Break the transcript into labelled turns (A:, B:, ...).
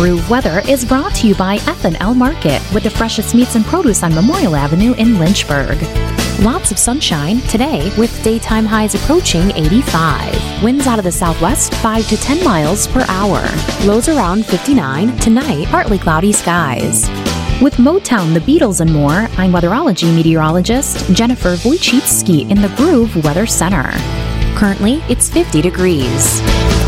A: Groove weather is brought to you by F&L Market with the freshest meats and produce on Memorial Avenue in Lynchburg. Lots of sunshine today with daytime highs approaching 85. Winds out of the southwest 5 to 10 miles per hour. Lows around 59. Tonight, partly cloudy skies. With Motown, the Beatles, and more, I'm weatherology meteorologist Jennifer Wojcicki in the Groove Weather Center. Currently, it's 50 degrees.